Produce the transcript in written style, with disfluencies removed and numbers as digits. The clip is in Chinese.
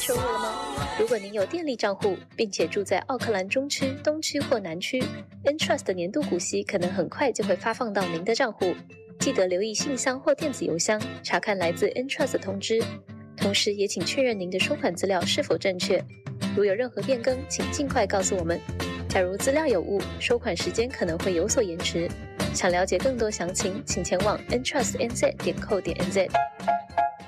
收入了吗？如果您有电力账户，并且住在奥克兰中区、东区或南区 ，Entrust 的年度股息可能很快就会发放到您的账户。记得留意信箱或电子邮箱，查看来自 Entrust 的通知。同时也请确认您的收款资料是否正确。如有任何变更，请尽快告诉我们。假如资料有误，收款时间可能会有所延迟。想了解更多详情，请前往 entrustnz.co.nz。